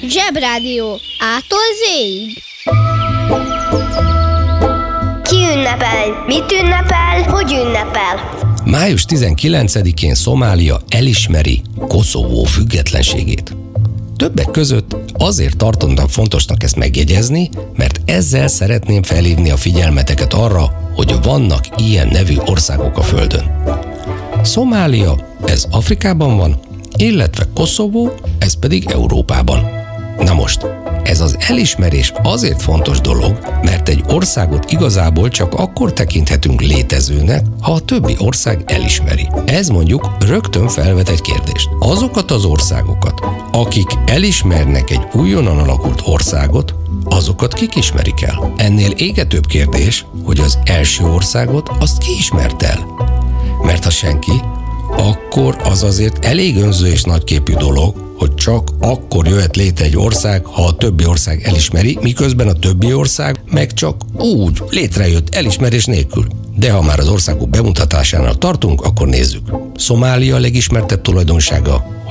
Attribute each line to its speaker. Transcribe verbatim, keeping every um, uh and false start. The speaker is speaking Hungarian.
Speaker 1: Zsebrádió A-tól Z-ig.
Speaker 2: Ki ünnepel? Mit ünnepel? Hogy ünnepel?
Speaker 3: május tizenkilencedikén Szomália elismeri Koszovó függetlenségét. Többek között azért tartottam fontosnak ezt megjegyezni, mert ezzel szeretném felhívni a figyelmeteket arra, hogy vannak ilyen nevű országok a Földön. Szomália, ez Afrikában van, illetve Koszovó, ez pedig Európában. Na most, ez az elismerés azért fontos dolog, mert egy országot igazából csak akkor tekinthetünk létezőnek, ha a többi ország elismeri. Ez mondjuk rögtön felvet egy kérdést. Azokat az országokat, akik elismernek egy újonnan alakult országot, azokat kik ismerik el? Ennél égetőbb kérdés, hogy az első országot azt ki ismert el? Mert ha senki, akkor az azért elég önző és nagyképű dolog, hogy csak akkor jöhet létre egy ország, ha a többi ország elismeri, miközben a többi ország meg csak úgy létrejött elismerés nélkül. De ha már az országok bemutatásánál tartunk, akkor nézzük. Szomália legismertebb tulajdonsága,